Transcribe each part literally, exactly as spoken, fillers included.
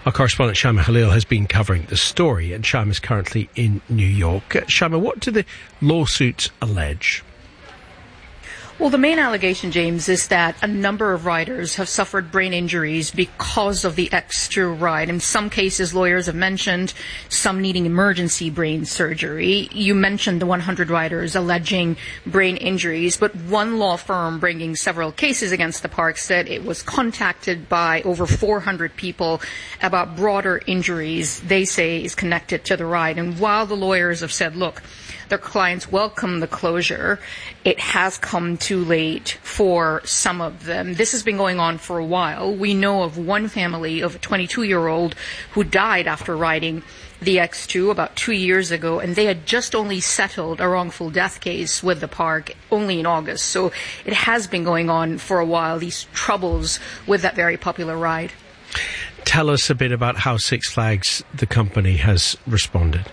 Our correspondent Shaima Khalil has been covering the story, and Shaima is currently in New York. Uh, Shaima, what do the lawsuits allege? Well, the main allegation, James, is that a number of riders have suffered brain injuries because of the X two ride. In some cases, lawyers have mentioned some needing emergency brain surgery. You mentioned the one hundred riders alleging brain injuries, but one law firm bringing several cases against the park said it was contacted by over four hundred people about broader injuries they say is connected to the ride. And while the lawyers have said, look, their clients welcome the closure, it has come too late for some of them. This has been going on for a while. We know of one family of a twenty-two-year-old who died after riding the X two about two years ago, and they had just only settled a wrongful death case with the park only in August. So it has been going on for a while, these troubles with that very popular ride. Tell us a bit about how Six Flags, the company, has responded.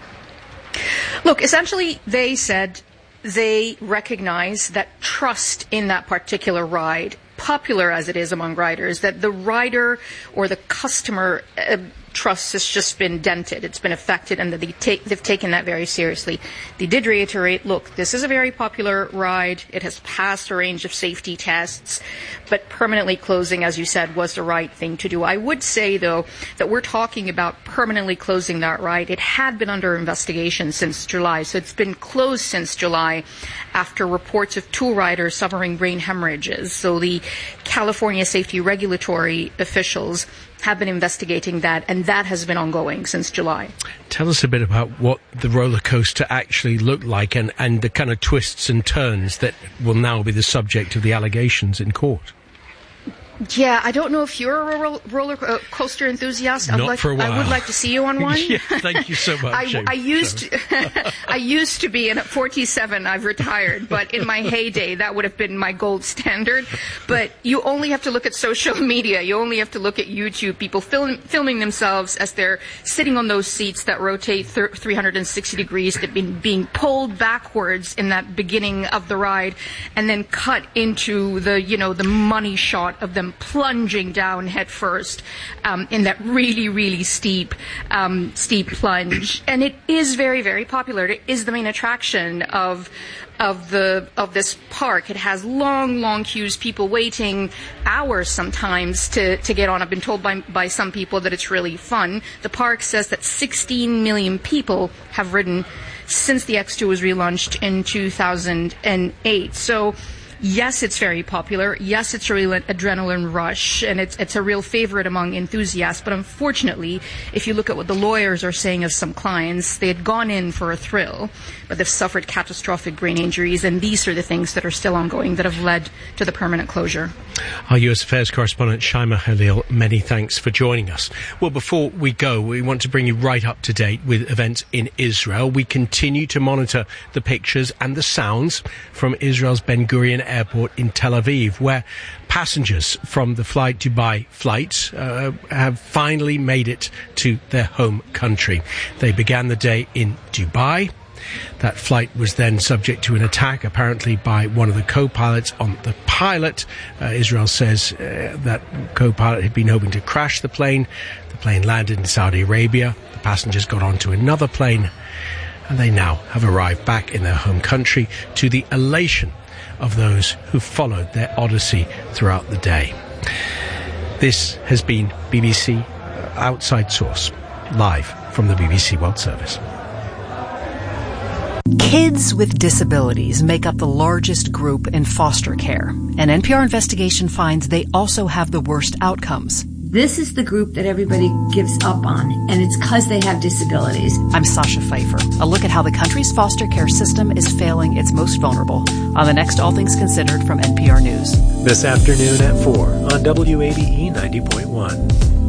Look, essentially, they said they recognize that trust in that particular ride, popular as it is among riders, that the rider or the customer uh, trust has just been dented, it's been affected, and that they take, they've taken that very seriously. They did reiterate, look, this is a very popular ride. It has passed a range of safety tests, but permanently closing, as you said, was the right thing to do. I would say, though, that we're talking about permanently closing that ride. It had been under investigation since July, so it's been closed since July after reports of two riders suffering brain hemorrhages. So the California safety regulatory officials have been investigating that, and that has been ongoing since July. Tell us a bit about what the roller coaster actually looked like, and, and the kind of twists and turns that will now be the subject of the allegations in court. Yeah, I don't know if you're a roller, roller coaster enthusiast. Not I'd like, for a while. I would like to see you on one. Yeah, thank you so much. I, I used to, I used to be, and at forty-seven, I've retired. But in my heyday, that would have been my gold standard. But you only have to look at social media. You only have to look at YouTube. People film, filming themselves as they're sitting on those seats that rotate th- three hundred sixty degrees. They've been being pulled backwards in that beginning of the ride, and then cut into the, you know, the money shot of them plunging down head first um, in that really, really steep, um, steep plunge. And it is very, very popular. It is the main attraction of of the of this park. It has long, long queues, people waiting hours sometimes to, to get on. I've been told by by some people that it's really fun. The park says that sixteen million people have ridden since the X two was relaunched in two thousand eight. So yes, it's very popular. Yes, it's a real adrenaline rush, and it's it's a real favorite among enthusiasts. But unfortunately, if you look at what the lawyers are saying of some clients, they had gone in for a thrill, but they've suffered catastrophic brain injuries, and these are the things that are still ongoing that have led to the permanent closure. Our U S Affairs correspondent Shaima Khalil, many thanks for joining us. Well, before we go, we want to bring you right up to date with events in Israel. We continue to monitor the pictures and the sounds from Israel's Ben Gurion Airport in Tel Aviv, where passengers from the Flight Dubai flight uh, have finally made it to their home country. They began the day in Dubai. That flight was then subject to an attack, apparently by one of the co-pilots on the pilot. Uh, Israel says uh, that co-pilot had been hoping to crash the plane. The plane landed in Saudi Arabia. The passengers got onto another plane, and they now have arrived back in their home country, to the elation of those who followed their odyssey throughout the day. This has been B B C Outside Source, live from the B B C World Service. Kids with disabilities make up the largest group in foster care. An N P R investigation finds they also have the worst outcomes. This is the group that everybody gives up on, and it's because they have disabilities. I'm Sasha Pfeiffer. A look at how the country's foster care system is failing its most vulnerable on the next All Things Considered from N P R News. This afternoon at four on W A B E ninety point one.